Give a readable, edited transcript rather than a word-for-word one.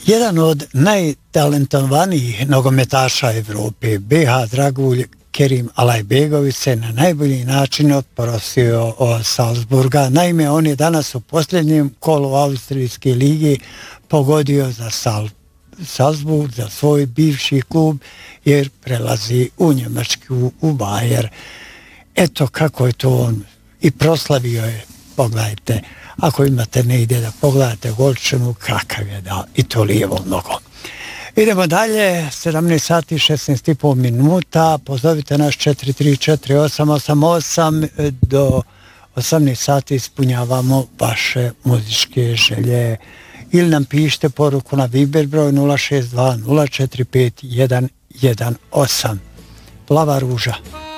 Jedan od najtalentovanijih nogometaša Evrope, BH Dragulj Kerim Alajbegović se na najbolji način oprostio od Salzburga. Naime, on je danas u posljednjem kolu Austrijske lige pogodio za Salzburg, za svoj bivši klub, jer prelazi u Njemačku, u Bayer. Eto kako je to on i proslavio je, pogledajte, ako imate negdje da pogledate golčanu, kakav je da i to lijevo nogom. Idemo dalje, 17 sati 16,5 minuta, pozovite nas 434-888, do 18 sati ispunjavamo vaše muzičke želje. Ili nam pišite poruku na Viber broj 062 045 118. Plava ruža.